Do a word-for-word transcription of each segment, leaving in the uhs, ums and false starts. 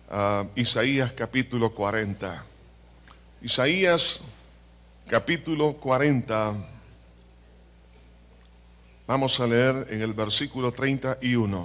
uh, Isaías capítulo cuarenta. Isaías capítulo cuarenta. Vamos a leer en el versículo treinta y uno.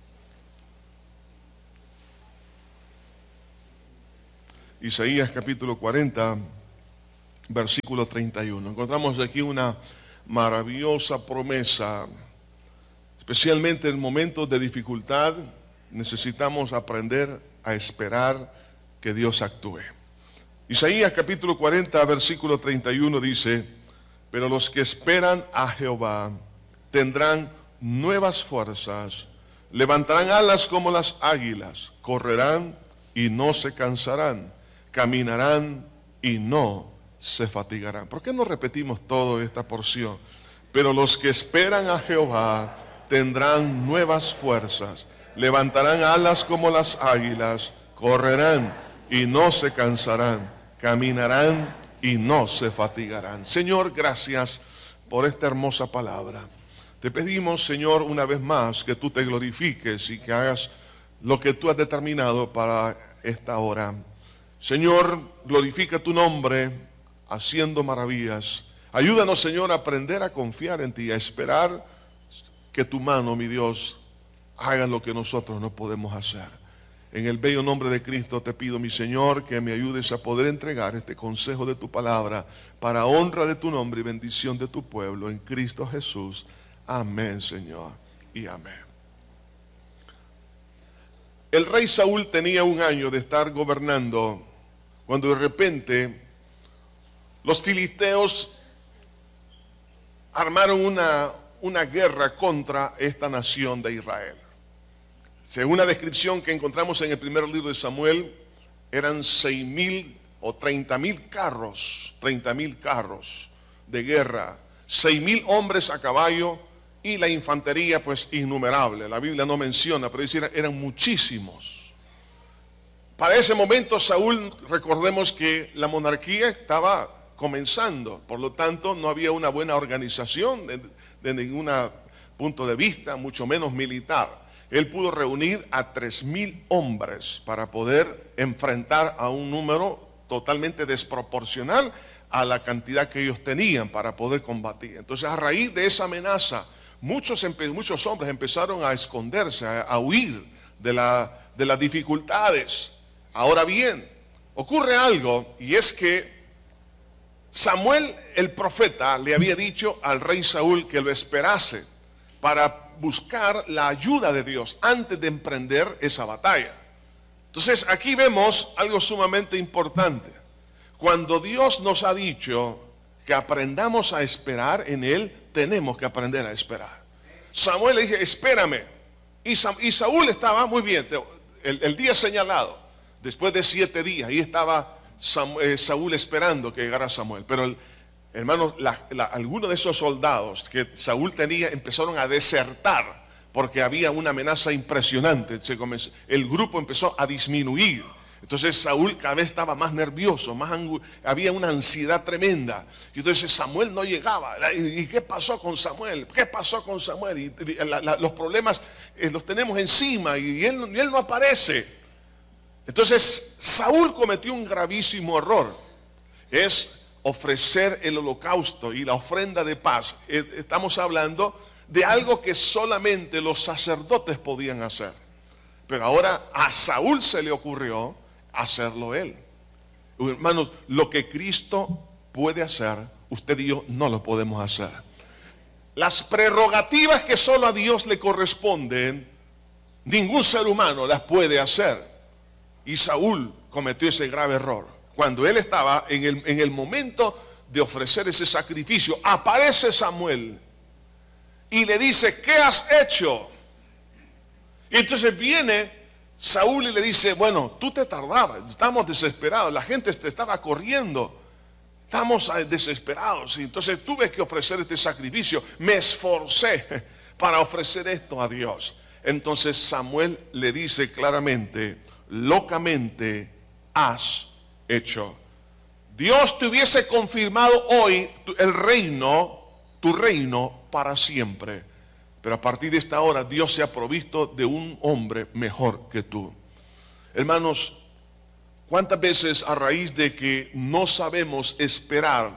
Isaías capítulo cuarenta, versículo treinta y uno. Encontramos aquí una maravillosa promesa. Especialmente en momentos de dificultad, necesitamos aprender a esperar que Dios actúe. Isaías capítulo cuarenta, versículo treinta y uno dice: pero los que esperan a Jehová tendrán nuevas fuerzas, levantarán alas como las águilas, correrán y no se cansarán, caminarán y no se fatigarán. ¿Por qué no repetimos toda esta porción? Pero los que esperan a Jehová tendrán nuevas fuerzas, levantarán alas como las águilas, correrán y no se cansarán, caminarán y no se fatigarán. Señor, gracias por esta hermosa palabra. Te pedimos, Señor, una vez más que tú te glorifiques y que hagas lo que tú has determinado para esta hora. Señor, glorifica tu nombre haciendo maravillas. Ayúdanos, Señor, a aprender a confiar en ti, a esperar que tu mano, mi Dios, haga lo que nosotros no podemos hacer. En el bello nombre de Cristo te pido, mi Señor, que me ayudes a poder entregar este consejo de tu palabra para honra de tu nombre y bendición de tu pueblo en Cristo Jesús. Amén, Señor, y amén. El rey Saúl tenía un año de estar gobernando cuando de repente los filisteos armaron una una guerra contra esta nación de Israel. Según la descripción que encontramos en el primer libro de Samuel, eran seis mil o treinta mil carros, treinta mil carros de guerra, seis mil hombres a caballo y la infantería pues innumerable. La Biblia no menciona, pero dice, eran muchísimos. Para ese momento Saúl, recordemos que la monarquía estaba comenzando, por lo tanto no había una buena organización de, de ningún punto de vista, mucho menos militar. Él pudo reunir a tres mil hombres para poder enfrentar a un número totalmente desproporcional a la cantidad que ellos tenían para poder combatir. Entonces, a raíz de esa amenaza, muchos, muchos hombres empezaron a esconderse, a, a huir de, la, de las dificultades. Ahora bien, ocurre algo, y es que Samuel, el profeta, le había dicho al rey Saúl que lo esperase para buscar la ayuda de Dios antes de emprender esa batalla. Entonces aquí vemos algo sumamente importante. Cuando Dios nos ha dicho que aprendamos a esperar en Él, tenemos que aprender a esperar. Samuel le dije, espérame. Y, Sa y Saúl estaba muy bien, el, el día señalado, después de siete días, ahí estaba Samuel, eh, Saúl esperando que llegara Samuel. Pero el, hermanos, la, la, algunos de esos soldados que Saúl tenía empezaron a desertar porque había una amenaza impresionante. Se comenzó, el grupo empezó a disminuir. Entonces Saúl cada vez estaba más nervioso, más había una ansiedad tremenda. Y entonces Samuel no llegaba. ¿Y qué pasó con Samuel? ¿Qué pasó con Samuel? Y, y la, la, los problemas eh, los tenemos encima y él, y él no aparece. Entonces Saúl cometió un gravísimo error. Es ofrecer el holocausto y la ofrenda de paz. Estamos hablando de algo que solamente los sacerdotes podían hacer. Pero ahora a Saúl se le ocurrió hacerlo él. Hermanos, lo que Cristo puede hacer, usted y yo no lo podemos hacer. Las prerrogativas que solo a Dios le corresponden, ningún ser humano las puede hacer. Y Saúl cometió ese grave error. Cuando él estaba en el, en el momento de ofrecer ese sacrificio, aparece Samuel y le dice, ¿qué has hecho? Y entonces viene Saúl y le dice, bueno, tú te tardabas, estamos desesperados, la gente te estaba corriendo, estamos desesperados, y entonces tuve que ofrecer este sacrificio, me esforcé para ofrecer esto a Dios. Entonces Samuel le dice claramente, locamente has hecho. Dios te hubiese confirmado hoy el reino, tu reino para siempre. Pero a partir de esta hora Dios se ha provisto de un hombre mejor que tú. Hermanos, ¿cuántas veces a raíz de que no sabemos esperar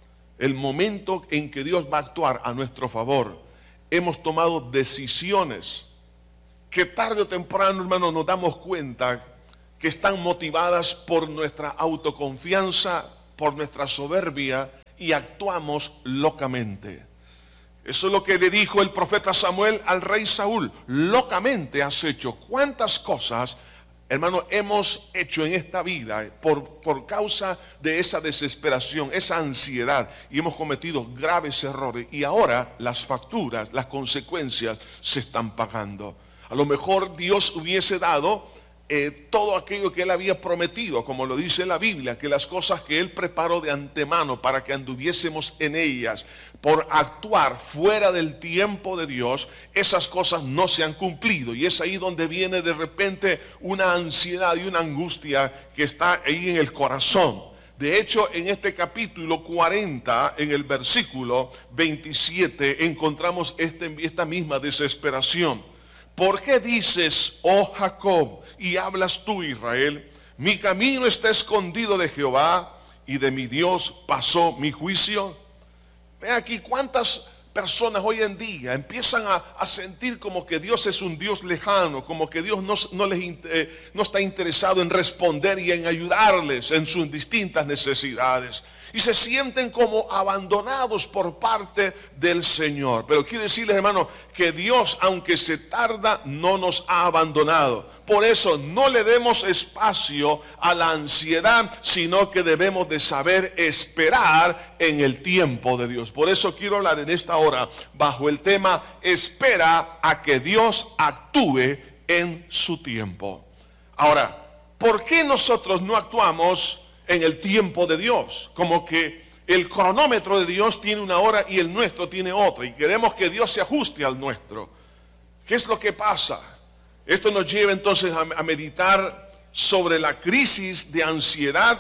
el momento en que Dios va a actuar a nuestro favor, hemos tomado decisiones que tarde o temprano, hermanos, nos damos cuenta que están motivadas por nuestra autoconfianza, por nuestra soberbia, y actuamos locamente? Eso es lo que le dijo el profeta Samuel al rey Saúl: locamente has hecho. ¿Cuántas cosas, hermano, hemos hecho en esta vida por, por causa de esa desesperación, esa ansiedad, y hemos cometido graves errores, y ahora las facturas, las consecuencias se están pagando? A lo mejor Dios hubiese dado eh, todo aquello que Él había prometido, como lo dice la Biblia, que las cosas que Él preparó de antemano para que anduviésemos en ellas, por actuar fuera del tiempo de Dios, esas cosas no se han cumplido. Y es ahí donde viene de repente una ansiedad y una angustia que está ahí en el corazón. De hecho, en este capítulo cuarenta, en el versículo veintisiete, encontramos este, esta misma desesperación. ¿Por qué dices, oh Jacob, y hablas tú, Israel? Mi camino está escondido de Jehová, y de mi Dios pasó mi juicio. Ve aquí cuántas personas hoy en día empiezan a, a sentir como que Dios es un Dios lejano, como que Dios no, no, les, eh, no está interesado en responder y en ayudarles en sus distintas necesidades. Y se sienten como abandonados por parte del Señor. Pero quiero decirles, hermano, que Dios, aunque se tarda, no nos ha abandonado. Por eso no le demos espacio a la ansiedad, sino que debemos de saber esperar en el tiempo de Dios. Por eso quiero hablar en esta hora bajo el tema: espera a que Dios actúe en su tiempo. Ahora, ¿por qué nosotros no actuamos en el tiempo de Dios? Como que el cronómetro de Dios tiene una hora y el nuestro tiene otra, y queremos que Dios se ajuste al nuestro. ¿Qué es lo que pasa? Esto nos lleva entonces a, a meditar sobre la crisis de ansiedad.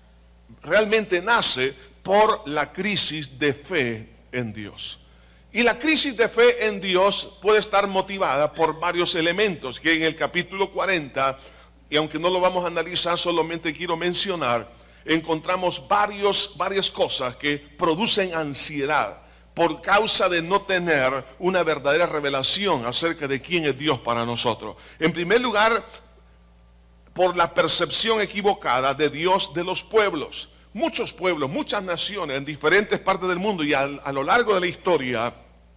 Realmente nace por la crisis de fe en Dios. Y la crisis de fe en Dios puede estar motivada por varios elementos que en el capítulo cuarenta, y aunque no lo vamos a analizar, solamente quiero mencionar, encontramos varios, varias cosas que producen ansiedad por causa de no tener una verdadera revelación acerca de quién es Dios para nosotros. En primer lugar, por la percepción equivocada de Dios de los pueblos. Muchos pueblos, muchas naciones en diferentes partes del mundo y a, a lo largo de la historia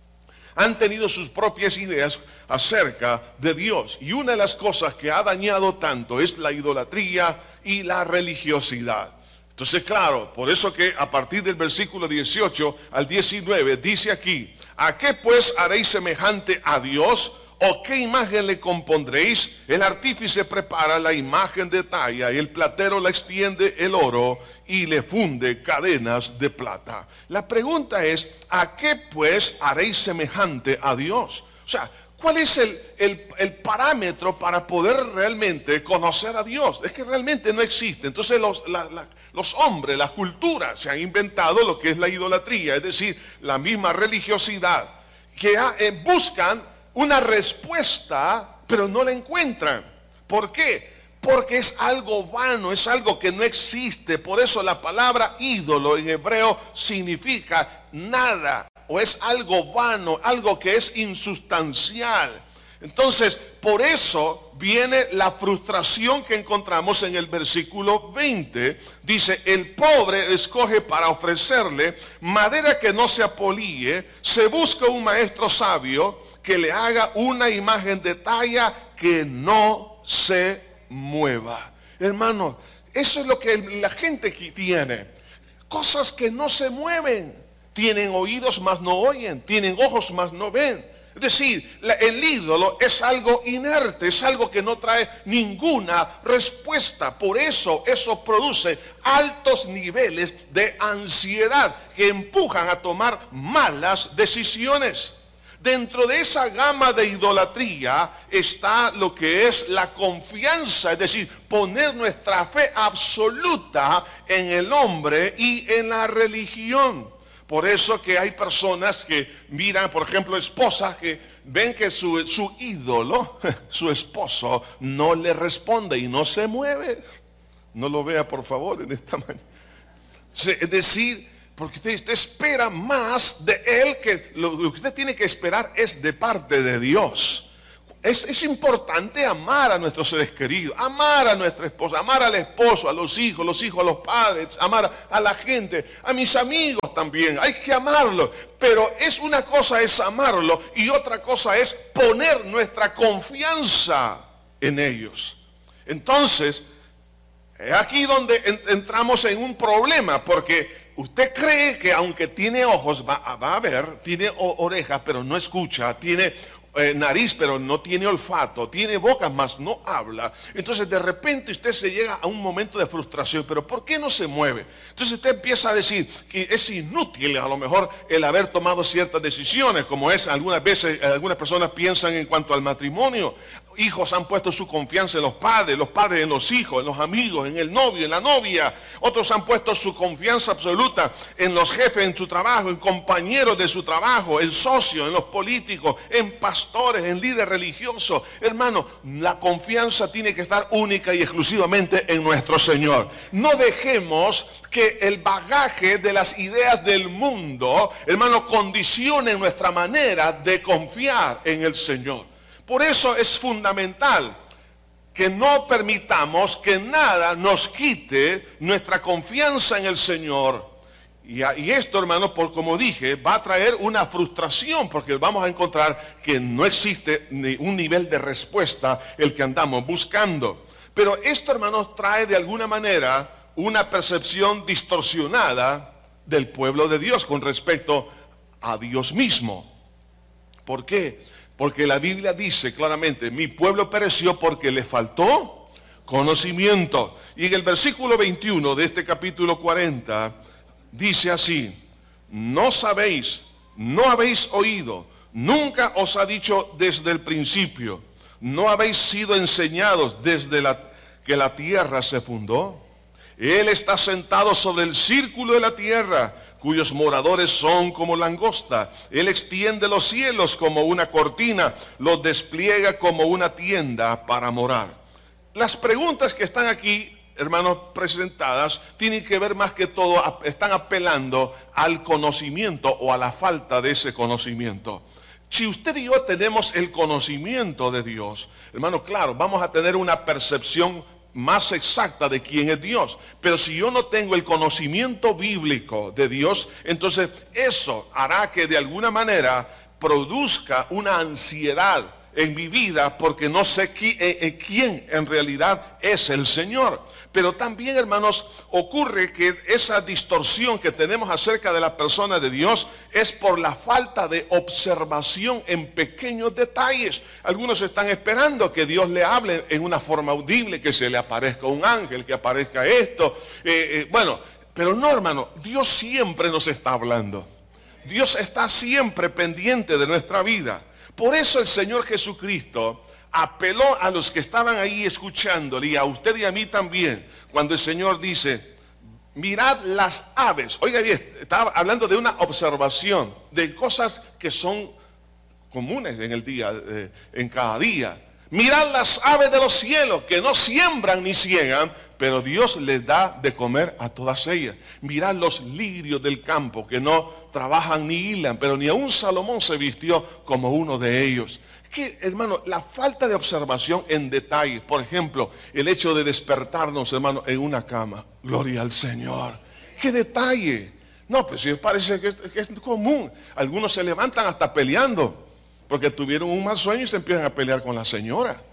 han tenido sus propias ideas acerca de Dios. Y una de las cosas que ha dañado tanto es la idolatría y la religiosidad. Entonces, claro, por eso que a partir del versículo dieciocho al diecinueve dice aquí: ¿a qué pues haréis semejante a Dios? ¿O qué imagen le compondréis? El artífice prepara la imagen de talla, y el platero la extiende el oro y le funde cadenas de plata. La pregunta es: ¿a qué pues haréis semejante a Dios? O sea, ¿cuál es el, el, el parámetro para poder realmente conocer a Dios? Es que realmente no existe. Entonces los, la, la, los hombres, las culturas se han inventado lo que es la idolatría, es decir, la misma religiosidad, que ha, eh, buscan una respuesta, pero no la encuentran. ¿Por qué? Porque es algo vano, es algo que no existe. Por eso la palabra ídolo en hebreo significa nada, o es algo vano, algo que es insustancial. Entonces, por eso viene la frustración que encontramos en el versículo veinte. Dice: el pobre escoge para ofrecerle madera que no se apolíe, se busca un maestro sabio que le haga una imagen de talla que no se mueva. Hermano, eso es lo que la gente tiene. Cosas que no se mueven. Tienen oídos mas no oyen, tienen ojos mas no ven. Es decir, la, el ídolo es algo inerte, es algo que no trae ninguna respuesta. Por eso eso produce altos niveles de ansiedad que empujan a tomar malas decisiones. Dentro de esa gama de idolatría está lo que es la confianza, es decir, poner nuestra fe absoluta en el hombre y en la religión. Por eso que hay personas que miran, por ejemplo, esposas que ven que su, su ídolo, su esposo, no le responde y no se mueve. No lo vea, por favor, en esta manera. Es decir, porque usted, usted espera más de él, que lo que usted tiene que esperar es de parte de Dios. Es, es importante amar a nuestros seres queridos, amar a nuestra esposa, amar al esposo, a los hijos, los hijos a los padres, amar a la gente, a mis amigos también. Hay que amarlo, pero es una cosa es amarlo y otra cosa es poner nuestra confianza en ellos. Entonces, es aquí donde entramos en un problema, porque usted cree que aunque tiene ojos, va, va a ver, tiene orejas, pero no escucha, tiene eh, nariz, pero no tiene olfato, tiene boca, mas no habla. Entonces de repente usted se llega a un momento de frustración, pero ¿por qué no se mueve? Entonces usted empieza a decir que es inútil a lo mejor el haber tomado ciertas decisiones, como es algunas veces, algunas personas piensan en cuanto al matrimonio. Hijos han puesto su confianza en los padres, los padres en los hijos, en los amigos, en el novio, en la novia. Otros han puesto su confianza absoluta en los jefes, en su trabajo, en compañeros de su trabajo, en socios, en los políticos, en pastores, en líderes religiosos. Hermano, la confianza tiene que estar única y exclusivamente en nuestro Señor. No dejemos que el bagaje de las ideas del mundo, hermano, condicione nuestra manera de confiar en el Señor. Por eso es fundamental que no permitamos que nada nos quite nuestra confianza en el Señor. Y, y esto, hermano, por como dije, va a traer una frustración, porque vamos a encontrar que no existe ni un nivel de respuesta el que andamos buscando. Pero esto, hermanos, trae de alguna manera una percepción distorsionada del pueblo de Dios con respecto a Dios mismo. ¿Por qué? Porque la Biblia dice claramente, mi pueblo pereció porque le faltó conocimiento. Y en el versículo veintiuno de este capítulo cuarenta, dice así, no sabéis, no habéis oído, nunca os ha dicho desde el principio, no habéis sido enseñados desde la, que la tierra se fundó. Él está sentado sobre el círculo de la tierra, cuyos moradores son como langosta. Él extiende los cielos como una cortina, los despliega como una tienda para morar. Las preguntas que están aquí, hermanos, presentadas, tienen que ver más que todo, están apelando al conocimiento o a la falta de ese conocimiento. Si usted y yo tenemos el conocimiento de Dios, hermano, claro, vamos a tener una percepción más exacta de quién es Dios. Pero si yo no tengo el conocimiento bíblico de Dios, entonces eso hará que de alguna manera produzca una ansiedad en mi vida, porque no sé quién en realidad es el Señor. Pero también, hermanos, ocurre que esa distorsión que tenemos acerca de la persona de Dios es por la falta de observación en pequeños detalles. Algunos están esperando que Dios le hable en una forma audible, que se le aparezca un ángel, que aparezca esto. Eh, eh, bueno, pero no, hermano, Dios siempre nos está hablando. Dios está siempre pendiente de nuestra vida. Por eso el Señor Jesucristo apeló a los que estaban ahí escuchándole, y a usted y a mí también, cuando el Señor dice, mirad las aves. Oiga bien, estaba hablando de una observación, de cosas que son comunes en el día, eh, en cada día. Mirad las aves de los cielos, que no siembran ni ciegan, pero Dios les da de comer a todas ellas. Mirad los lirios del campo, que no trabajan ni hilan, pero ni aun Salomón se vistió como uno de ellos. Que, hermano, la falta de observación en detalles, por ejemplo, el hecho de despertarnos, hermano, en una cama. Gloria al Señor. ¡Qué detalle! No, pues sí, parece que es, que es común. Algunos se levantan hasta peleando, porque tuvieron un mal sueño y se empiezan a pelear con la señora.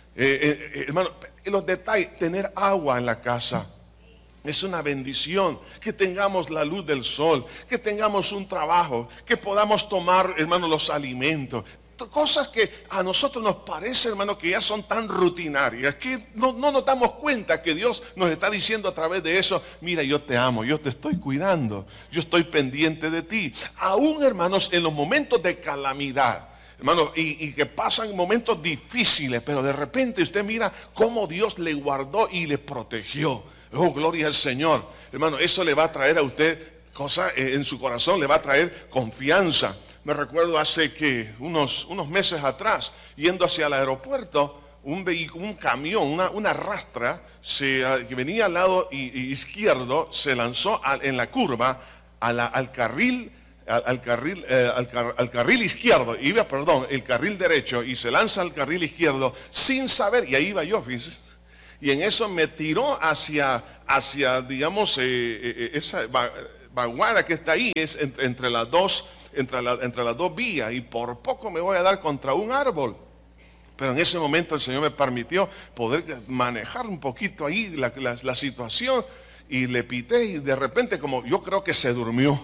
Eh, eh, hermano, los detalles, tener agua en la casa. Es una bendición que tengamos la luz del sol, que tengamos un trabajo, que podamos tomar, hermano, los alimentos. Cosas que a nosotros nos parece, hermano, que ya son tan rutinarias, que no, no nos damos cuenta que Dios nos está diciendo a través de eso, mira, yo te amo, yo te estoy cuidando, yo estoy pendiente de ti. Aún, hermanos, en los momentos de calamidad, hermano, y, y que pasan momentos difíciles, pero de repente usted mira cómo Dios le guardó y le protegió. Oh, gloria al Señor. Hermano, eso le va a traer a usted cosas en su corazón, le va a traer confianza. me recuerdo hace que unos, unos meses atrás, yendo hacia el aeropuerto, un vehículo, un camión, una, una rastra se, que venía al lado izquierdo, se lanzó a, en la curva a la, al carril, al, al, carril, eh, al, car, al carril izquierdo, iba, perdón, el carril derecho, y se lanza al carril izquierdo sin saber, y ahí iba yo, fíjense, y en eso me tiró hacia, hacia digamos, eh, eh, esa vaguada que está ahí, es entre, entre las dos, entre, la, entre las dos vías, y por poco me voy a dar contra un árbol. Pero en ese momento el Señor me permitió poder manejar un poquito ahí la, la, la situación, y le pité, y de repente, como yo creo que se durmió,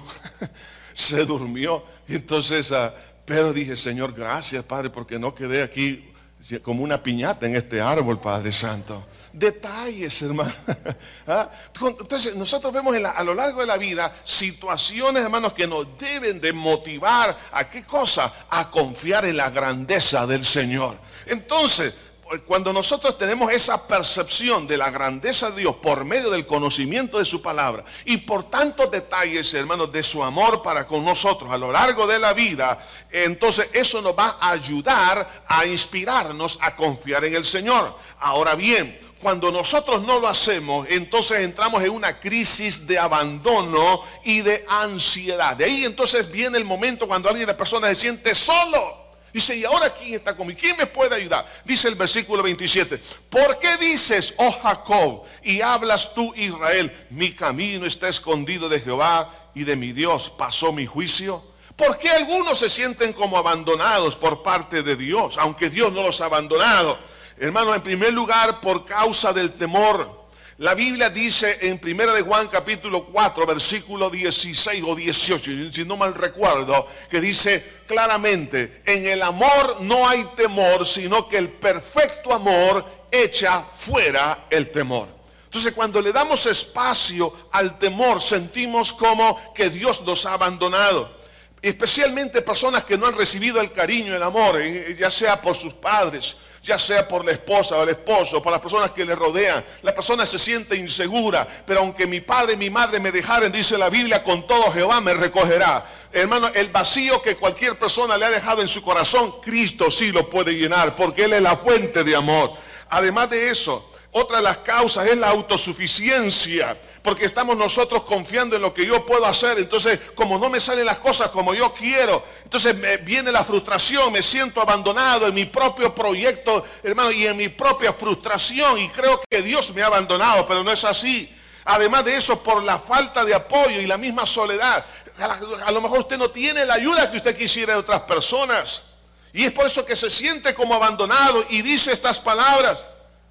se durmió. Y entonces, uh, pero dije, Señor, gracias, Padre, porque no quedé aquí como una piñata en este árbol, Padre Santo. Detalles, hermano. ¿Ah? Entonces nosotros vemos en la, a lo largo de la vida situaciones, hermanos, que nos deben de motivar a qué cosa, a confiar en la grandeza del Señor. Entonces, cuando nosotros tenemos esa percepción de la grandeza de Dios por medio del conocimiento de su palabra y por tantos detalles, hermanos, de su amor para con nosotros a lo largo de la vida, entonces eso nos va a ayudar a inspirarnos a confiar en el Señor. Ahora bien, cuando nosotros no lo hacemos, entonces entramos en una crisis de abandono y de ansiedad. De ahí entonces viene el momento cuando alguien, la persona se siente solo. Dice, ¿y ahora quién está conmigo? ¿Quién me puede ayudar? Dice el versículo veintisiete, ¿por qué dices, oh Jacob, y hablas tú, Israel, mi camino está escondido de Jehová y de mi Dios pasó mi juicio? ¿Por qué algunos se sienten como abandonados por parte de Dios, aunque Dios no los ha abandonado? Hermano, en primer lugar, por causa del temor. La Biblia dice en primera de Juan capítulo cuatro, versículo dieciséis o dieciocho, si no mal recuerdo, que dice claramente, en el amor no hay temor, sino que el perfecto amor echa fuera el temor. Entonces, cuando le damos espacio al temor, sentimos como que Dios nos ha abandonado. Especialmente personas que no han recibido el cariño, el amor, ya sea por sus padres, ya sea por la esposa o el esposo, por las personas que le rodean. La persona se siente insegura, pero aunque mi padre y mi madre me dejaren, dice la Biblia, con todo Jehová me recogerá. Hermano, el vacío que cualquier persona le ha dejado en su corazón, Cristo sí lo puede llenar, porque Él es la fuente de amor. Además de eso, otra de las causas es la autosuficiencia, porque estamos nosotros confiando en lo que yo puedo hacer. Entonces, como no me salen las cosas como yo quiero, entonces me viene la frustración, me siento abandonado en mi propio proyecto, hermano, y en mi propia frustración, y creo que Dios me ha abandonado, pero no es así. Además de eso, por la falta de apoyo y la misma soledad, a, a lo mejor usted no tiene la ayuda que usted quisiera de otras personas, y es por eso que se siente como abandonado y dice estas palabras.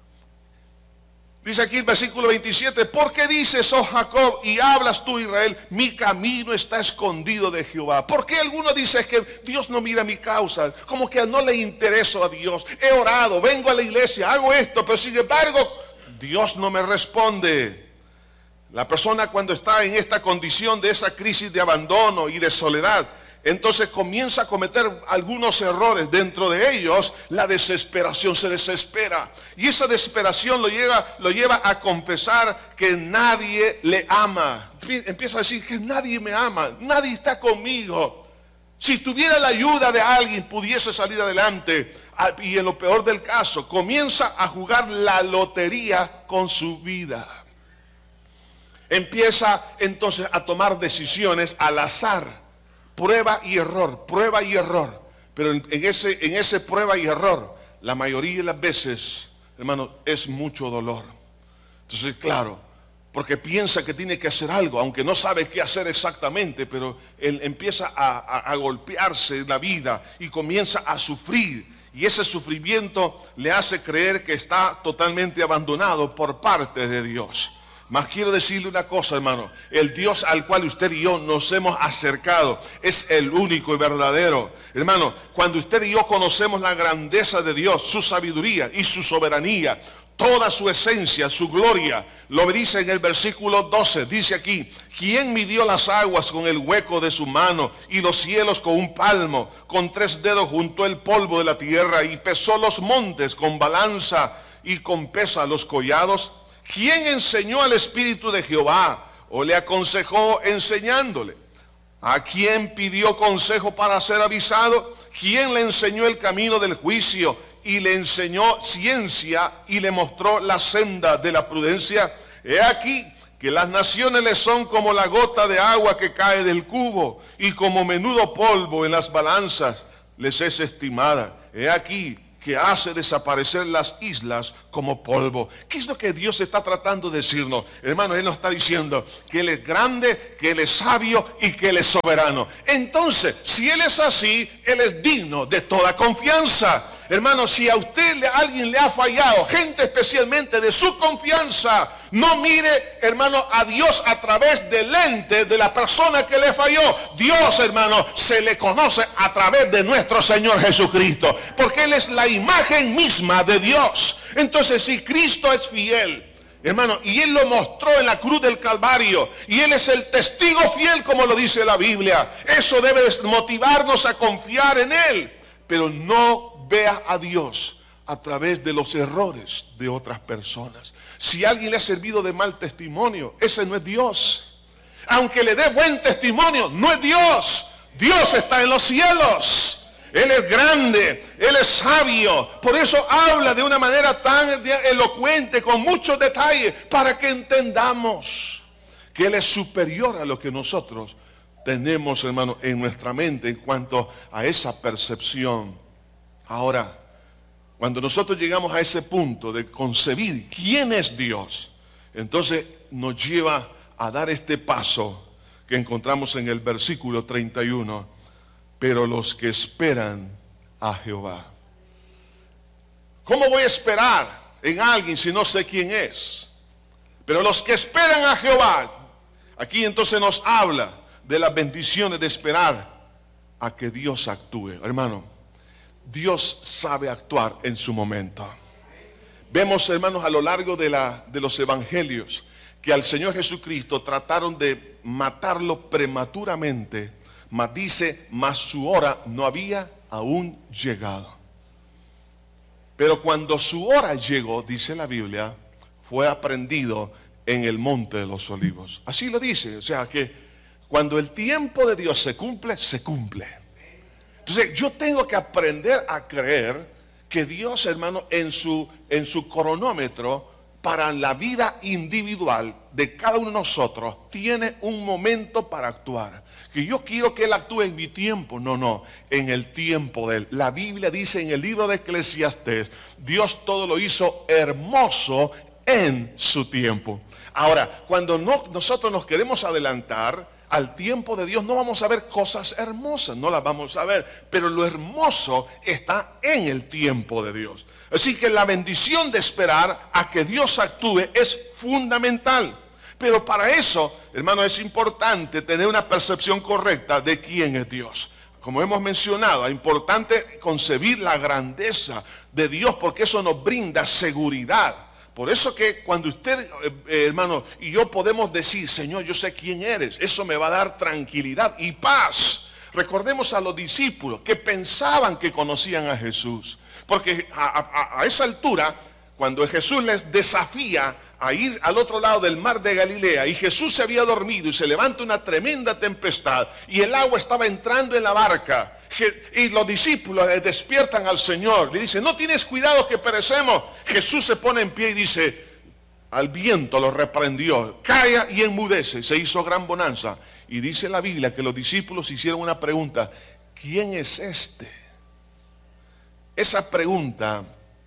Dice aquí el versículo veintisiete, ¿por qué dices, oh Jacob, y hablas tú, Israel, mi camino está escondido de Jehová? ¿Por qué algunos dicen que Dios no mira mi causa? Como que no le intereso a Dios. He orado, vengo a la iglesia, hago esto, pero sin embargo, Dios no me responde. La persona cuando está en esta condición de esa crisis de abandono y de soledad, entonces comienza a cometer algunos errores. Dentro de ellos, la desesperación, se desespera. Y esa desesperación lo lleva, lo lleva a confesar que nadie le ama. Empieza a decir que nadie me ama, nadie está conmigo. Si tuviera la ayuda de alguien, pudiese salir adelante. Y en lo peor del caso, comienza a jugar la lotería con su vida. Empieza entonces a tomar decisiones al azar. Prueba y error, prueba y error. Pero en, en, ese, en ese prueba y error, la mayoría de las veces, hermano, es mucho dolor. Entonces, claro, porque piensa que tiene que hacer algo, aunque no sabe qué hacer exactamente, pero él empieza a, a, a golpearse en la vida y comienza a sufrir. Y ese sufrimiento le hace creer que está totalmente abandonado por parte de Dios. Mas quiero decirle una cosa, hermano, el Dios al cual usted y yo nos hemos acercado es el único y verdadero. Hermano, cuando usted y yo conocemos la grandeza de Dios, su sabiduría y su soberanía, toda su esencia, su gloria, lo dice en el versículo doce, dice aquí, ¿quién midió las aguas con el hueco de su mano y los cielos con un palmo? Con tres dedos juntó el polvo de la tierra y pesó los montes con balanza y con pesa los collados. ¿Quién enseñó al Espíritu de Jehová o le aconsejó enseñándole? ¿A quién pidió consejo para ser avisado? ¿Quién le enseñó el camino del juicio y le enseñó ciencia y le mostró la senda de la prudencia? He aquí que las naciones le son como la gota de agua que cae del cubo y como menudo polvo en las balanzas les es estimada. He aquí que hace desaparecer las islas como polvo. ¿Qué es lo que Dios está tratando de decirnos? Hermano, Él nos está diciendo que Él es grande, que Él es sabio y que Él es soberano. Entonces, si Él es así, Él es digno de toda confianza. Hermano, si a usted le, alguien le ha fallado, gente especialmente de su confianza, no mire, hermano, a Dios a través del lente de la persona que le falló. Dios, hermano, se le conoce a través de nuestro Señor Jesucristo, porque Él es la imagen misma de Dios. Entonces, si Cristo es fiel, hermano, y Él lo mostró en la cruz del Calvario, y Él es el testigo fiel, como lo dice la Biblia, eso debe motivarnos a confiar en Él. Pero no vea a Dios a través de los errores de otras personas. Si alguien le ha servido de mal testimonio, ese no es Dios. Aunque le dé buen testimonio, no es Dios. Dios está en los cielos. Él es grande, Él es sabio. Por eso habla de una manera tan elocuente, con muchos detalles, para que entendamos que Él es superior a lo que nosotros tenemos, hermano, en nuestra mente en cuanto a esa percepción. Ahora, cuando nosotros llegamos a ese punto de concebir quién es Dios, entonces nos lleva a dar este paso que encontramos en el versículo treinta y uno. Pero los que esperan a Jehová. ¿Cómo voy a esperar en alguien si no sé quién es? Pero los que esperan a Jehová, aquí entonces nos habla de las bendiciones de esperar a que Dios actúe. Hermano, Dios sabe actuar en su momento. Vemos, hermanos, a lo largo de, la, de los evangelios, que al Señor Jesucristo trataron de matarlo prematuramente, mas dice, mas su hora no había aún llegado. Pero cuando su hora llegó, dice la Biblia, fue aprendido en el monte de los olivos. Así lo dice, o sea que cuando el tiempo de Dios se cumple, se cumple. Entonces yo tengo que aprender a creer que Dios, hermano, en su, en su cronómetro para la vida individual de cada uno de nosotros, tiene un momento para actuar. Que yo quiero que Él actúe en mi tiempo. No, no, en el tiempo de Él. La Biblia dice en el libro de Eclesiastés, Dios todo lo hizo hermoso en su tiempo. Ahora, cuando no, nosotros nos queremos adelantar al tiempo de Dios, no vamos a ver cosas hermosas, no las vamos a ver, pero lo hermoso está en el tiempo de Dios. Así que la bendición de esperar a que Dios actúe es fundamental. Pero para eso, hermano, es importante tener una percepción correcta de quién es Dios. Como hemos mencionado, es importante concebir la grandeza de Dios, porque eso nos brinda seguridad. Por eso que cuando usted, eh, hermano, y yo podemos decir, Señor, yo sé quién eres, eso me va a dar tranquilidad y paz. Recordemos a los discípulos que pensaban que conocían a Jesús, porque a, a, a esa altura, cuando Jesús les desafía a ir al otro lado del mar de Galilea, y Jesús se había dormido y se levanta una tremenda tempestad y el agua estaba entrando en la barca, y los discípulos despiertan al Señor, le dicen, no tienes cuidado que perecemos. Jesús se pone en pie y dice, al viento lo reprendió, calla y enmudece. Se hizo gran bonanza. Y dice la Biblia que los discípulos hicieron una pregunta, ¿quién es este? Esa pregunta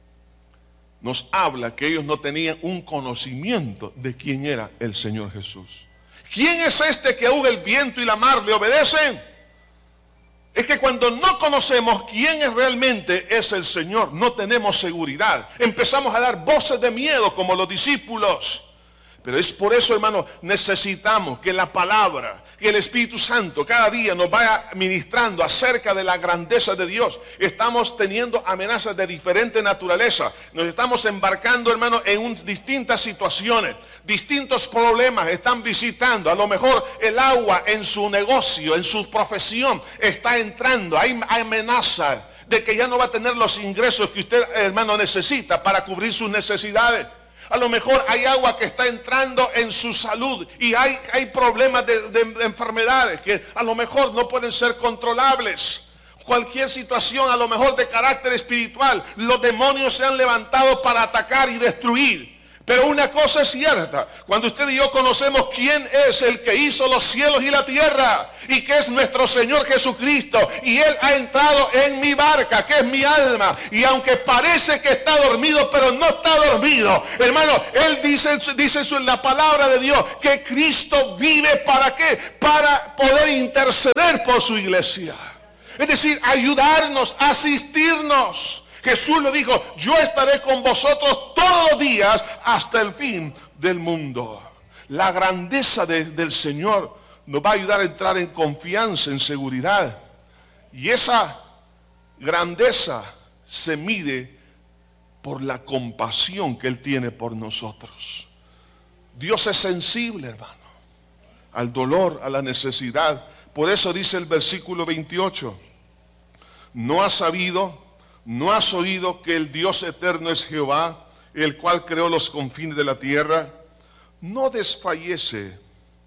nos habla que ellos no tenían un conocimiento de quién era el Señor Jesús. ¿Quién es este que aúna el viento y la mar le obedecen? Es que cuando no conocemos quién es realmente es el Señor, no tenemos seguridad. Empezamos a dar voces de miedo como los discípulos. Pero es por eso, hermano, necesitamos que la palabra, que el Espíritu Santo cada día nos vaya ministrando acerca de la grandeza de Dios. Estamos teniendo amenazas de diferente naturaleza. Nos estamos embarcando, hermano, en un, distintas situaciones. Distintos problemas están visitando. A lo mejor el agua en su negocio, en su profesión, está entrando. Hay amenazas de que ya no va a tener los ingresos que usted, hermano, necesita para cubrir sus necesidades. A lo mejor hay agua que está entrando en su salud y hay, hay problemas de, de, de enfermedades que a lo mejor no pueden ser controlables. Cualquier situación, a lo mejor de carácter espiritual, los demonios se han levantado para atacar y destruir. Pero una cosa es cierta, cuando usted y yo conocemos quién es el que hizo los cielos y la tierra, y que es nuestro Señor Jesucristo, y Él ha entrado en mi barca, que es mi alma, y aunque parece que está dormido, pero no está dormido, hermano, Él dice, dice en la palabra de Dios, que Cristo vive, ¿para qué? Para poder interceder por su iglesia. Es decir, ayudarnos, asistirnos. Jesús le dijo, yo estaré con vosotros todos los días hasta el fin del mundo. La grandeza de, del Señor nos va a ayudar a entrar en confianza, en seguridad. Y esa grandeza se mide por la compasión que Él tiene por nosotros. Dios es sensible, hermano, al dolor, a la necesidad. Por eso dice el versículo veintiocho, no has sabido... ¿No has oído que el Dios eterno es Jehová, el cual creó los confines de la tierra? No desfallece,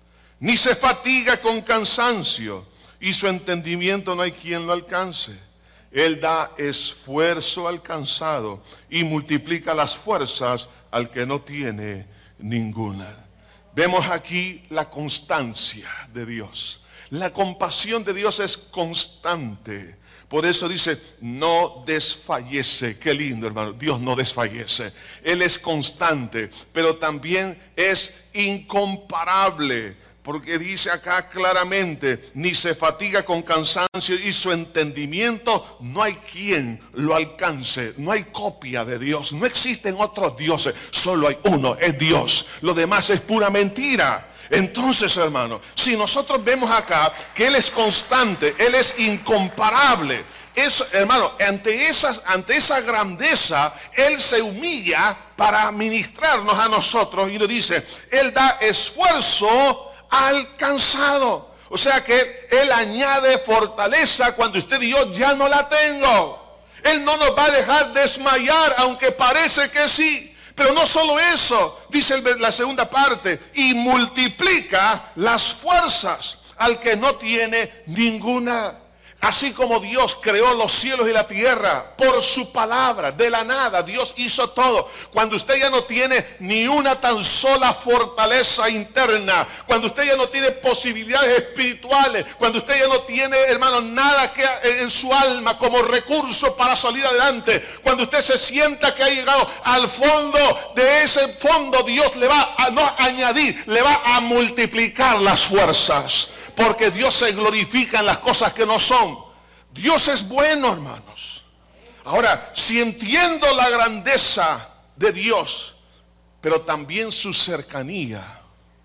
ni se fatiga con cansancio, y su entendimiento no hay quien lo alcance. Él da esfuerzo al cansado y multiplica las fuerzas al que no tiene ninguna. Vemos aquí la constancia de Dios. La compasión de Dios es constante. Por eso dice, no desfallece. Qué lindo, hermano. Dios no desfallece. Él es constante, pero también es incomparable. Porque dice acá claramente, ni se fatiga con cansancio y su entendimiento no hay quien lo alcance. No hay copia de Dios. No existen otros dioses. Solo hay uno, es Dios. Lo demás es pura mentira. Entonces, hermano, si nosotros vemos acá que Él es constante, Él es incomparable, es, hermano, ante, esas, ante esa grandeza, Él se humilla para ministrarnos a nosotros y le dice, Él da esfuerzo al cansado. O sea que Él añade fortaleza cuando usted y yo ya no la tengo. Él no nos va a dejar desmayar, aunque parece que sí. Pero no solo eso, dice la segunda parte, y multiplica las fuerzas al que no tiene ninguna. Así como Dios creó los cielos y la tierra por su palabra, de la nada, Dios hizo todo. Cuando usted ya no tiene ni una tan sola fortaleza interna, cuando usted ya no tiene posibilidades espirituales, cuando usted ya no tiene, hermano, nada que en su alma como recurso para salir adelante, cuando usted se sienta que ha llegado al fondo, de ese fondo Dios le va a no añadir, le va a multiplicar las fuerzas. Porque Dios se glorifica en las cosas que no son. Dios es bueno, hermanos. Ahora, si entiendo la grandeza de Dios, pero también su cercanía,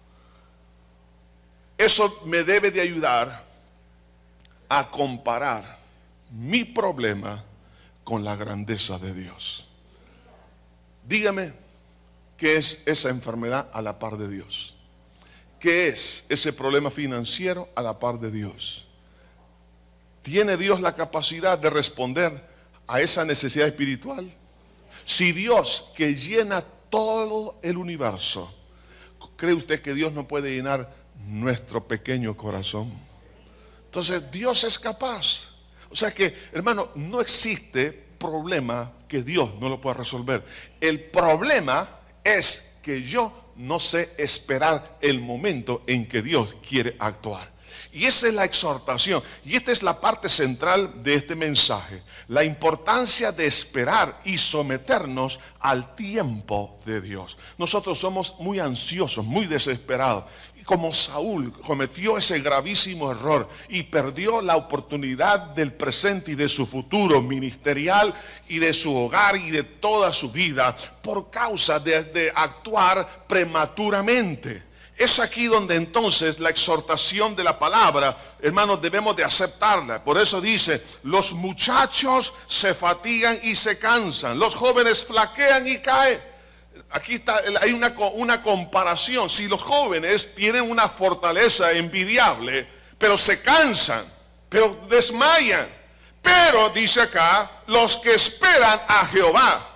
eso me debe de ayudar a comparar mi problema con la grandeza de Dios. Dígame, ¿qué es esa enfermedad a la par de Dios? ¿Qué es ese problema financiero a la par de Dios? ¿Tiene Dios la capacidad de responder a esa necesidad espiritual? Si Dios, que llena todo el universo, ¿cree usted que Dios no puede llenar nuestro pequeño corazón? Entonces Dios es capaz. O sea que, hermano, no existe problema que Dios no lo pueda resolver. El problema es que yo no sé esperar el momento en que Dios quiere actuar. Y esa es la exhortación. Y esta es la parte central de este mensaje. La importancia de esperar y someternos al tiempo de Dios. Nosotros somos muy ansiosos, muy desesperados. Y como Saúl cometió ese gravísimo error y perdió la oportunidad del presente y de su futuro ministerial y de su hogar y de toda su vida por causa de, de actuar prematuramente. Es aquí donde entonces la exhortación de la palabra, hermanos, debemos de aceptarla. Por eso dice, los muchachos se fatigan y se cansan, los jóvenes flaquean y caen. Aquí está, hay una, una comparación. Si los jóvenes tienen una fortaleza envidiable, pero se cansan, pero desmayan. Pero dice acá, los que esperan a Jehová,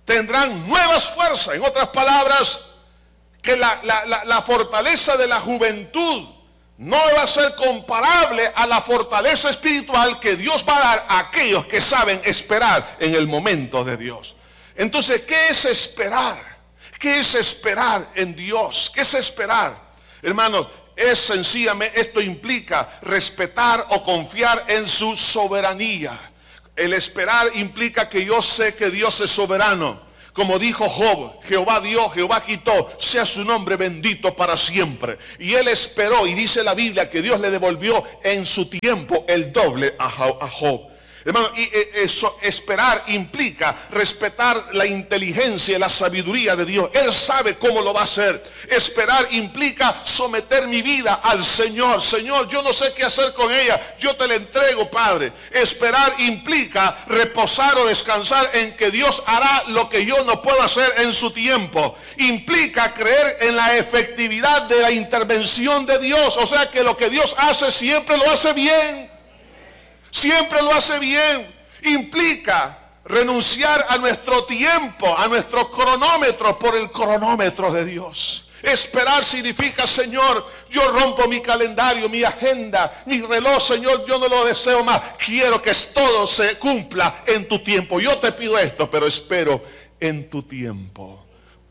tendrán nuevas fuerzas. En otras palabras, que la, la, la, la fortaleza de la juventud no va a ser comparable a la fortaleza espiritual que Dios va a dar a aquellos que saben esperar en el momento de Dios. Entonces, ¿qué es esperar? ¿Qué es esperar en Dios? ¿Qué es esperar? Hermanos, es sencillamente, esto implica respetar o confiar en su soberanía. El esperar implica que yo sé que Dios es soberano. Como dijo Job, Jehová dio, Jehová quitó, sea su nombre bendito para siempre. Y él esperó, y dice la Biblia que Dios le devolvió en su tiempo el doble a Job. Hermano, y eso, esperar implica respetar la inteligencia y la sabiduría de Dios. Él sabe cómo lo va a hacer. Esperar implica someter mi vida al Señor. Señor, yo no sé qué hacer con ella, yo te la entrego, Padre. Esperar implica reposar o descansar en que Dios hará lo que yo no puedo hacer en su tiempo. Implica creer en la efectividad de la intervención de Dios. O sea que lo que Dios hace siempre lo hace bien. Siempre lo hace bien. Implica renunciar a nuestro tiempo, a nuestro cronómetro por el cronómetro de Dios. Esperar significa, Señor, yo rompo mi calendario, mi agenda, mi reloj, Señor, yo no lo deseo más. Quiero que todo se cumpla en tu tiempo. Yo te pido esto, pero espero en tu tiempo.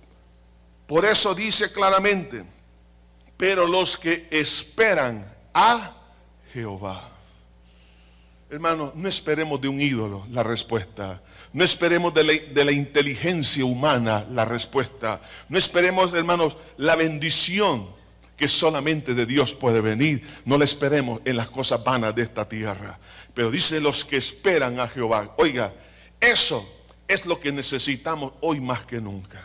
Por eso dice claramente, pero los que esperan a Jehová. Hermanos, no esperemos de un ídolo la respuesta. No esperemos de la, de la inteligencia humana la respuesta. No esperemos, hermanos, la bendición que solamente de Dios puede venir. No la esperemos en las cosas vanas de esta tierra. Pero dice los que esperan a Jehová. Oiga, eso es lo que necesitamos hoy más que nunca.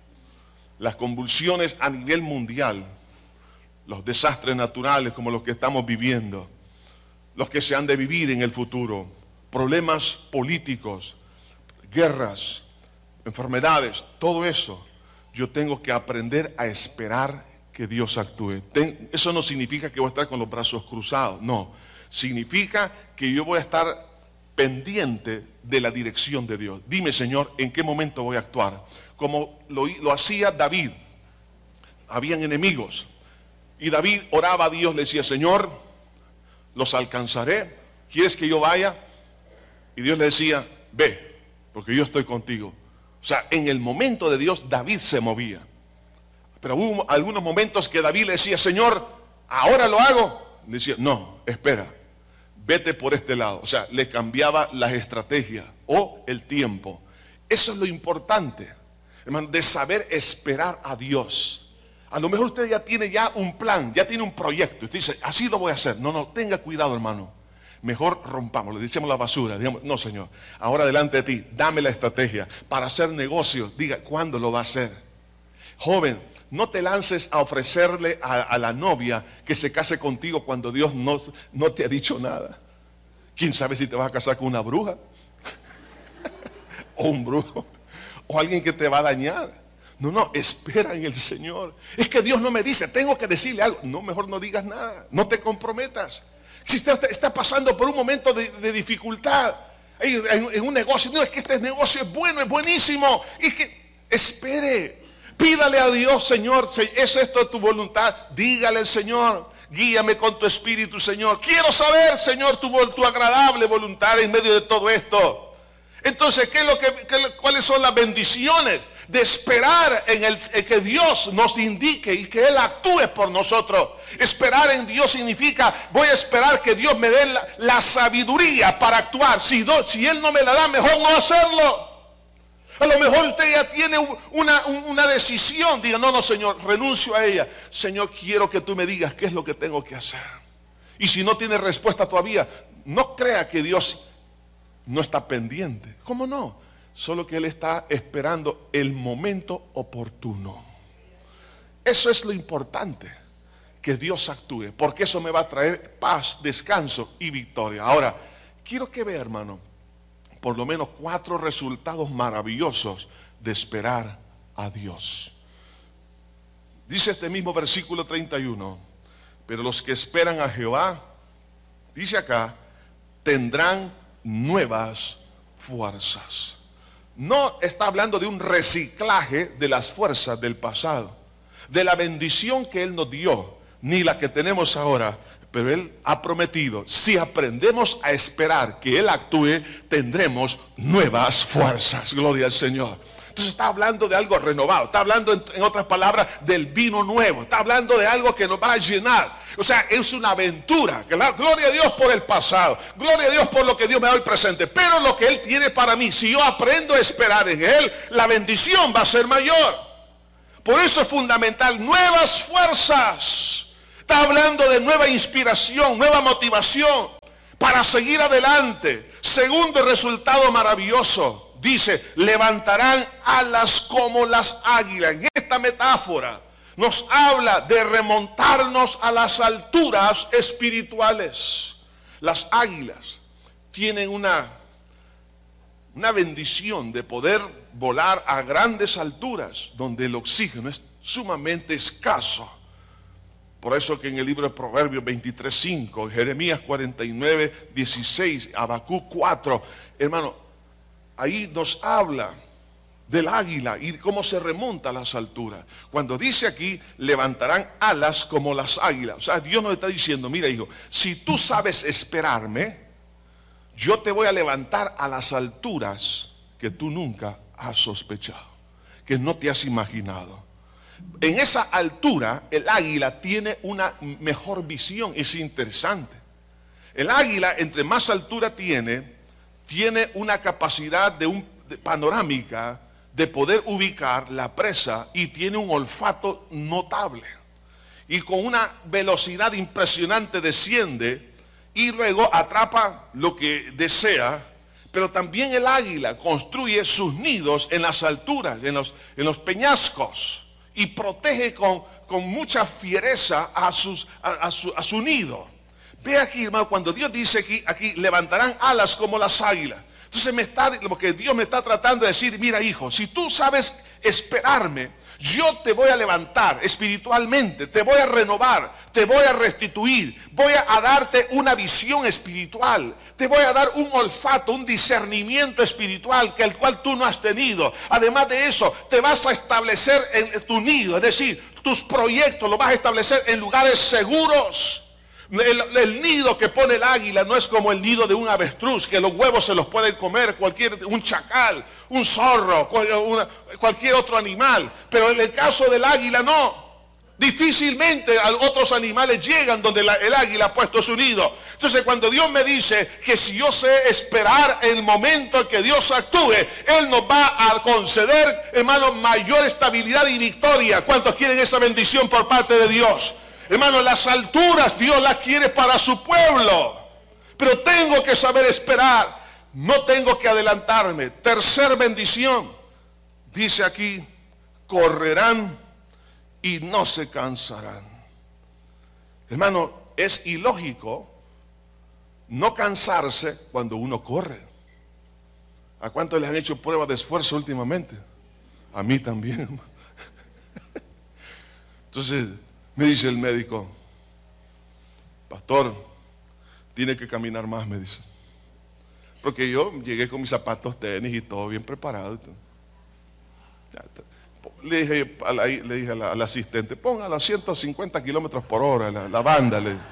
Las convulsiones a nivel mundial, los desastres naturales como los que estamos viviendo, los que se han de vivir en el futuro, problemas políticos, guerras, enfermedades, todo eso, yo tengo que aprender a esperar que Dios actúe. Ten, eso no significa que voy a estar con los brazos cruzados, no. Significa que yo voy a estar pendiente de la dirección de Dios. Dime, Señor, ¿en qué momento voy a actuar? Como lo, lo hacía David. Habían enemigos. Y David oraba a Dios, le decía, Señor, los alcanzaré. ¿Quieres que yo vaya? Y Dios le decía, ve, porque yo estoy contigo. O sea, en el momento de Dios, David se movía. Pero hubo algunos momentos que David le decía, Señor, ¿ahora lo hago? Le decía, no, espera, vete por este lado. O sea, le cambiaba las estrategias o el tiempo. Eso es lo importante, hermano, de saber esperar a Dios. A lo mejor usted ya tiene ya un plan, ya tiene un proyecto. Usted dice, así lo voy a hacer. No, no, tenga cuidado, hermano. Mejor rompamos, le echemos la basura. Digamos, no, Señor, ahora delante de ti, dame la estrategia para hacer negocios. Diga, ¿cuándo lo va a hacer? Joven, no te lances a ofrecerle a, a la novia que se case contigo cuando Dios no, no te ha dicho nada. ¿Quién sabe si te vas a casar con una bruja? O un brujo. O alguien que te va a dañar. No, no, espera en el Señor. Es que Dios no me dice, tengo que decirle algo. No, mejor no digas nada, no te comprometas. Si usted está pasando por un momento de, de dificultad en, en, en un negocio, no, es que este negocio es bueno, es buenísimo. Y que espere, pídale a Dios, Señor, ¿es esto tu voluntad? Dígale al Señor, guíame con tu espíritu, Señor. Quiero saber, Señor, tu, tu agradable voluntad en medio de todo esto. Entonces, ¿qué es lo que, qué, ¿cuáles son las bendiciones de esperar en, el, en que Dios nos indique y que Él actúe por nosotros? Esperar en Dios significa, voy a esperar que Dios me dé la, la sabiduría para actuar. Si, do, si Él no me la da, mejor no hacerlo. A lo mejor usted ya tiene una, una decisión. Diga, no, no, Señor, renuncio a ella. Señor, quiero que tú me digas qué es lo que tengo que hacer. Y si no tiene respuesta todavía, no crea que Dios no está pendiente. ¿Cómo no? Solo que Él está esperando el momento oportuno. Eso es lo importante, que Dios actúe, porque eso me va a traer paz, descanso y victoria. Ahora, quiero que vea, hermano, por lo menos cuatro resultados maravillosos de esperar a Dios. Dice este mismo versículo treinta y uno, pero los que esperan a Jehová, dice acá, tendrán nuevas fuerzas. no está hablando de un reciclaje de las fuerzas del pasado, de la bendición que Él nos dio, ni la que tenemos ahora. Pero Él ha prometido, si aprendemos a esperar que Él actúe, tendremos nuevas fuerzas. Gloria al Señor. Entonces está hablando de algo renovado, está hablando en, en otras palabras del vino nuevo, está hablando de algo que nos va a llenar. O sea, es una aventura. Gloria a Dios por el pasado, gloria a Dios por lo que Dios me da el presente, pero lo que Él tiene para mí, si yo aprendo a esperar en Él, la bendición va a ser mayor. Por eso es fundamental nuevas fuerzas. Está hablando de nueva inspiración, nueva motivación para seguir adelante. Segundo resultado maravilloso, dice, levantarán alas como las águilas. En esta metáfora nos habla de remontarnos a las alturas espirituales. Las águilas tienen una, una bendición de poder volar a grandes alturas donde el oxígeno es sumamente escaso. Por eso que en el libro de Proverbios veintitrés cinco, Jeremías cuarenta y nueve dieciséis, Habacuc cuatro, hermano, ahí nos habla del águila y cómo se remonta a las alturas. Cuando dice aquí, levantarán alas como las águilas. O sea, Dios nos está diciendo, mira hijo, si tú sabes esperarme, yo te voy a levantar a las alturas que tú nunca has sospechado, que no te has imaginado. En esa altura el águila tiene una mejor visión. Es interesante. El águila, entre más altura tiene, tiene una capacidad de un de panorámica de poder ubicar la presa y tiene un olfato notable. Y con una velocidad impresionante desciende y luego atrapa lo que desea. Pero también el águila construye sus nidos en las alturas, en los, en los peñascos. Y protege con, con mucha fiereza a, sus, a, a, su, a su nido. Ve aquí, hermano, cuando Dios dice aquí, aquí levantarán alas como las águilas. Entonces me está, lo que Dios me está tratando de decir, mira hijo, si tú sabes esperarme, yo te voy a levantar espiritualmente, te voy a renovar, te voy a restituir, voy a darte una visión espiritual, te voy a dar un olfato, un discernimiento espiritual que el cual tú no has tenido. Además de eso, te vas a establecer en tu nido, es decir, tus proyectos los vas a establecer en lugares seguros. El, el nido que pone el águila no es como el nido de un avestruz, que los huevos se los pueden comer cualquier, un chacal, un zorro, cual, una, cualquier otro animal. Pero en el caso del águila no. Difícilmente otros animales llegan donde la, el águila ha puesto su nido. Entonces cuando Dios me dice que si yo sé esperar el momento en que Dios actúe, Él nos va a conceder, hermano, mayor estabilidad y victoria. ¿Cuántos quieren esa bendición por parte de Dios? Hermano, las alturas Dios las quiere para su pueblo. Pero tengo que saber esperar. No tengo que adelantarme. Tercer bendición. Dice aquí, correrán y no se cansarán. Hermano, es ilógico no cansarse cuando uno corre. ¿A cuántos les han hecho pruebas de esfuerzo últimamente? A mí también. Entonces me dice el médico, pastor, tiene que caminar más, me dice. Porque yo llegué con mis zapatos tenis y todo bien preparado. Le dije, a la, le dije a la, al asistente, póngala a ciento cincuenta kilómetros por hora, la, la banda. Le.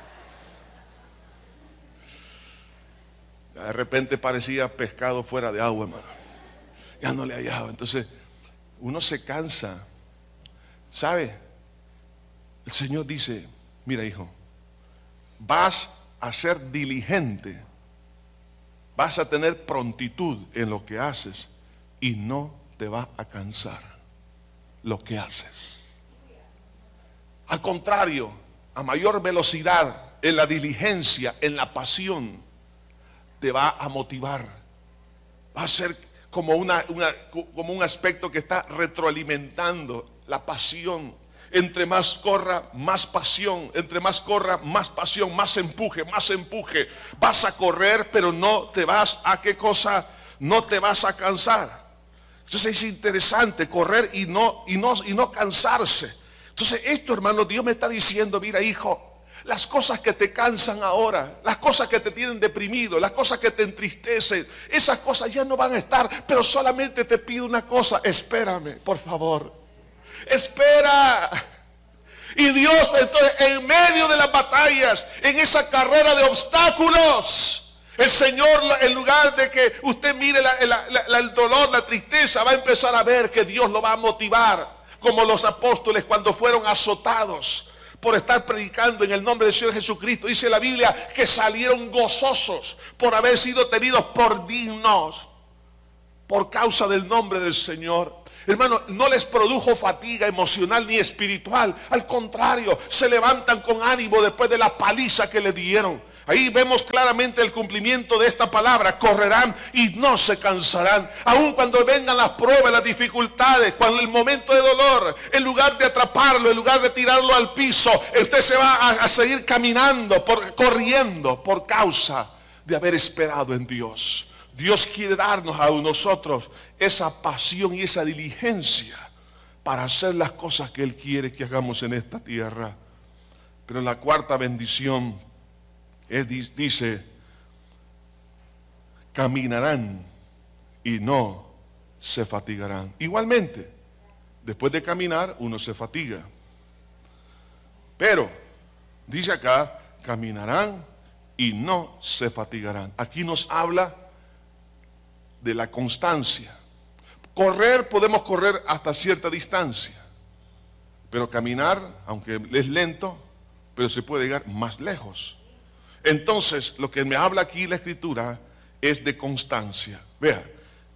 De repente parecía pescado fuera de agua, hermano. Ya no le hallaba. Entonces, uno se cansa. ¿Sabe? El Señor dice, mira hijo, vas a ser diligente, vas a tener prontitud en lo que haces y no te va a cansar lo que haces. Al contrario, a mayor velocidad, en la diligencia, en la pasión, te va a motivar. Va a ser como, una, una, como un aspecto que está retroalimentando la pasión. Entre más corra, más pasión. Entre más corra, más pasión, más empuje, más empuje. Vas a correr, pero no te vas a qué cosa, no te vas a cansar. Entonces es interesante correr y no, y no, y no cansarse. Entonces esto, hermano, Dios me está diciendo, mira hijo, Las cosas que te cansan ahora, las cosas que te tienen deprimido, las cosas que te entristecen, esas cosas ya no van a estar, pero solamente te pido una cosa: espérame, por favor. Espera. Y Dios, entonces, en medio de las batallas, en esa carrera de obstáculos, el Señor, en lugar de que usted mire la, la, la, el dolor, la tristeza, va a empezar a ver que Dios lo va a motivar, como los apóstoles cuando fueron azotados por estar predicando en el nombre del Señor Jesucristo. Dice la Biblia que salieron gozosos por haber sido tenidos por dignos por causa del nombre del Señor. Hermano, no les produjo fatiga emocional ni espiritual. Al contrario, se levantan con ánimo después de la paliza que le dieron. Ahí vemos claramente el cumplimiento de esta palabra: correrán y no se cansarán. Aun cuando vengan las pruebas, las dificultades, cuando el momento de dolor, en lugar de atraparlo, en lugar de tirarlo al piso, usted se va a, a seguir caminando, por, corriendo, por causa de haber esperado en Dios. Dios quiere darnos a nosotros esa pasión y esa diligencia para hacer las cosas que Él quiere que hagamos en esta tierra. Pero la cuarta bendición es, dice, caminarán y no se fatigarán. Igualmente, después de caminar uno se fatiga. Pero, dice acá, caminarán y no se fatigarán. Aquí nos habla de la constancia. Correr, podemos correr hasta cierta distancia, pero caminar, aunque es lento, pero se puede llegar más lejos. Entonces, lo que me habla aquí la Escritura es de constancia. Vea,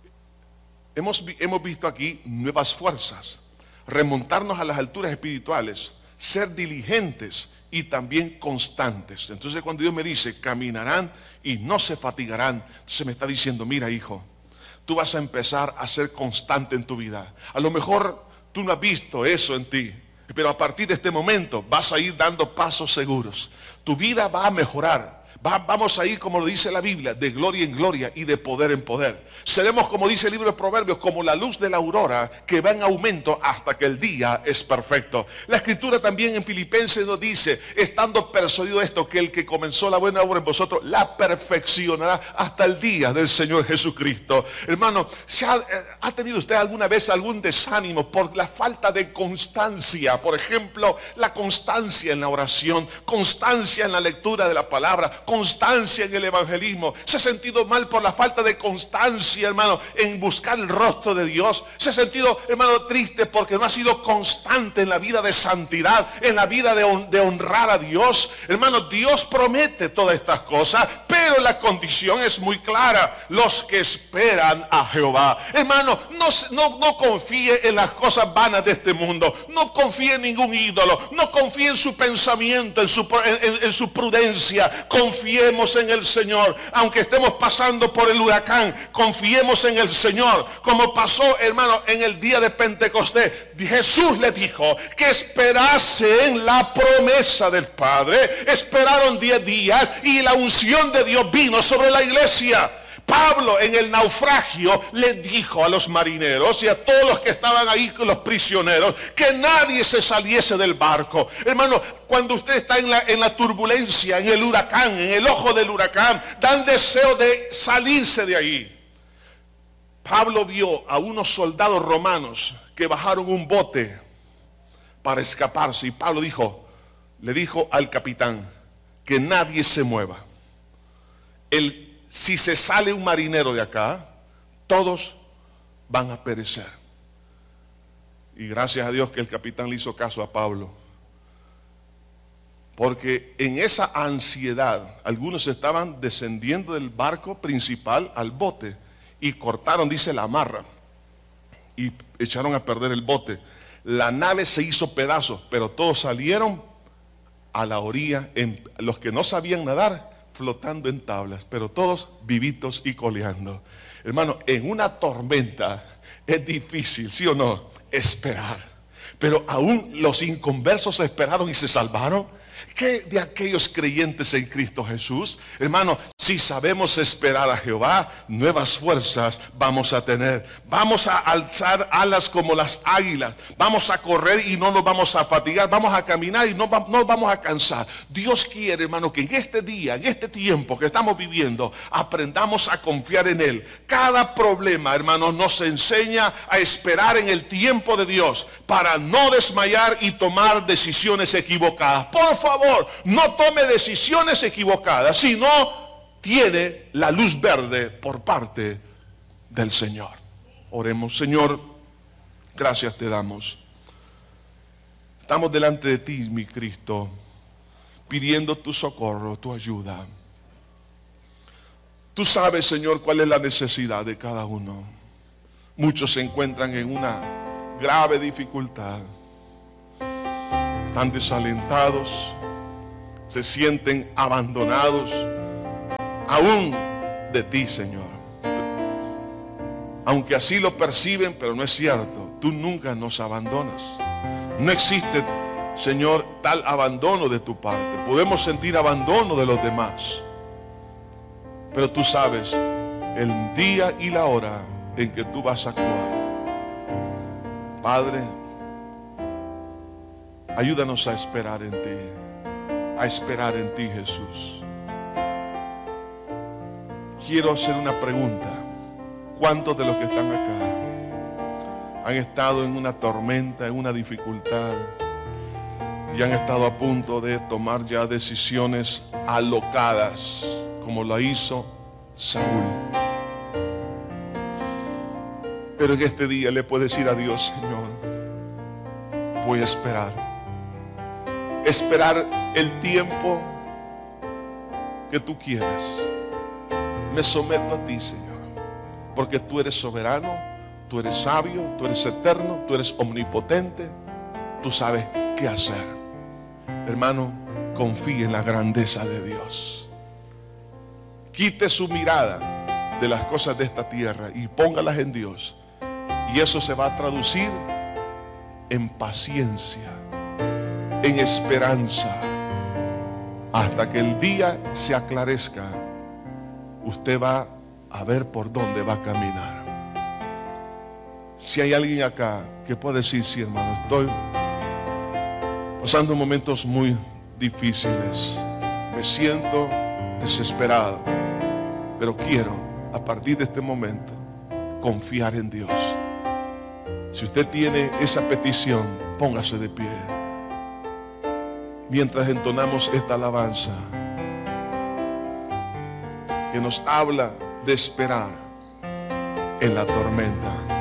hemos, hemos visto aquí nuevas fuerzas, remontarnos a las alturas espirituales, ser diligentes y también constantes. Entonces, cuando Dios me dice caminarán y no se fatigarán, entonces me está diciendo: mira, hijo, tú vas a empezar a ser constante en tu vida. A lo mejor tú no has visto eso en ti, pero a partir de este momento vas a ir dando pasos seguros. Tu vida va a mejorar. Va, vamos a ir, como lo dice la Biblia, de gloria en gloria y de poder en poder. Seremos, como dice el libro de Proverbios, como la luz de la aurora que va en aumento hasta que el día es perfecto. La Escritura también en Filipenses nos dice, estando persuadido esto, que el que comenzó la buena obra en vosotros la perfeccionará hasta el día del Señor Jesucristo. Hermano, ¿se ha, ¿ha tenido usted alguna vez algún desánimo por la falta de constancia? Por ejemplo, la constancia en la oración, constancia en la lectura de la palabra, constancia en el evangelismo. Se ha sentido mal por la falta de constancia, hermano, en buscar el rostro de Dios. Se ha sentido, hermano, triste porque no ha sido constante en la vida de santidad, en la vida de, hon de honrar a Dios. Hermano, Dios promete todas estas cosas, pero la condición es muy clara: los que esperan a Jehová. Hermano, no, no, no confíe en las cosas vanas de este mundo, no confíe en ningún ídolo, no confíe en su pensamiento, en su, en, en su prudencia. Confiemos en el Señor, aunque estemos pasando por el huracán, confiemos en el Señor, como pasó, hermano, en el día de Pentecostés. Jesús le dijo que esperasen la promesa del Padre. Esperaron diez días y la unción de Dios vino sobre la iglesia. Pablo en el naufragio le dijo a los marineros y a todos los que estaban ahí con los prisioneros que nadie se saliese del barco. Hermano, cuando usted está en la, en la turbulencia, en el huracán, en el ojo del huracán, dan deseo de salirse de ahí. Pablo vio a unos soldados romanos que bajaron un bote para escaparse, y Pablo dijo, le dijo al capitán que nadie se mueva. El Si se sale un marinero de acá, todos van a perecer. Y gracias a Dios que el capitán le hizo caso a Pablo, porque en esa ansiedad algunos estaban descendiendo del barco principal al bote y cortaron, dice, la amarra y echaron a perder el bote. La nave se hizo pedazos, pero todos salieron a la orilla. En, los que no sabían nadar, flotando en tablas, pero todos vivitos y coleando. Hermano, en una tormenta es difícil, ¿sí o no?, esperar. Pero aún los inconversos esperaron y se salvaron. ¿Qué de aquellos creyentes en Cristo Jesús? Hermano, si sabemos esperar a Jehová, nuevas fuerzas vamos a tener. Vamos a alzar alas como las águilas. Vamos a correr y no nos vamos a fatigar. Vamos a caminar y no nos vamos a cansar. Dios quiere, hermano, que en este día, en este tiempo que estamos viviendo, aprendamos a confiar en Él. Cada problema, hermano, nos enseña a esperar en el tiempo de Dios para no desmayar y tomar decisiones equivocadas. Por favor, no tome decisiones equivocadas, sino tiene la luz verde por parte del Señor. Oremos. Señor, gracias te damos. Estamos delante de ti, mi Cristo, pidiendo tu socorro, tu ayuda. Tú sabes, Señor, cuál es la necesidad de cada uno. Muchos se encuentran en una grave dificultad. Están desalentados, se sienten abandonados, aún de ti, Señor. Aunque así lo perciben, pero no es cierto. Tú nunca nos abandonas. No existe, Señor, tal abandono de tu parte. Podemos sentir abandono de los demás, pero tú sabes el día y la hora en que tú vas a actuar. Padre, ayúdanos a esperar en ti, a esperar en ti, Jesús. Quiero hacer una pregunta. ¿Cuántos de los que están acá han estado en una tormenta, en una dificultad, y han estado a punto de tomar ya decisiones alocadas, como lo hizo Saúl? Pero en este día le puedes decir a Dios: Señor, voy a esperar. Esperar el tiempo que tú quieres. Me someto a ti, Señor, porque tú eres soberano, tú eres sabio, tú eres eterno, tú eres omnipotente. Tú sabes qué hacer. Hermano, confíe en la grandeza de Dios. Quite su mirada de las cosas de esta tierra y póngalas en Dios. Y eso se va a traducir en paciencia, en esperanza, hasta que el día se aclarezca. Usted va a ver por dónde va a caminar. Si hay alguien acá que puede decir: sí, hermano, estoy pasando momentos muy difíciles, me siento desesperado, pero quiero a partir de este momento confiar en Dios. Si usted tiene esa petición, póngase de pie mientras entonamos esta alabanza que nos habla de esperar en la tormenta.